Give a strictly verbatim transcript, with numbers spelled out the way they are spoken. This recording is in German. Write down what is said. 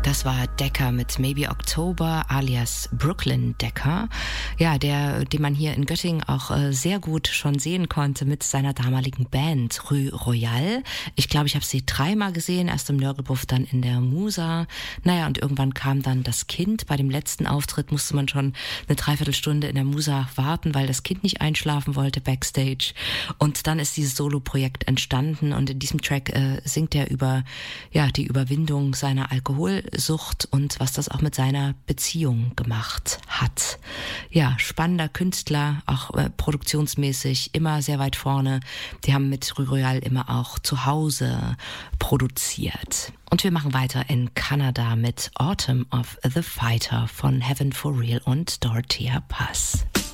Das war Decker mit Maybe October alias Brooklyn Decker. Ja, der, den man hier in Göttingen auch äh, sehr gut schon sehen konnte mit seiner damaligen Band Rue Royale. Ich glaube, ich habe sie dreimal gesehen, erst im Nörgelbuff, dann in der Musa. Naja, und irgendwann kam dann das Kind. Bei dem letzten Auftritt musste man schon eine Dreiviertelstunde in der Musa warten, weil das Kind nicht einschlafen wollte backstage. Und dann ist dieses Solo-Projekt entstanden und in diesem Track äh, singt er über ja die Überwindung seiner Alkohol Sucht und was das auch mit seiner Beziehung gemacht hat. Ja, spannender Künstler, auch äh, produktionsmäßig immer sehr weit vorne. Die haben mit Rue Royale immer auch zu Hause produziert. Und wir machen weiter in Kanada mit Autumn of the Fighter von Heaven for Real und Dorothea Paz.